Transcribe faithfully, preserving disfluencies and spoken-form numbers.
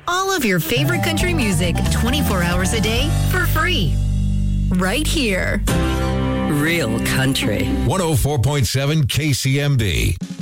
all of your favorite country music twenty-four hours a day for free. Right here. Real country. one oh four point seven K C M B.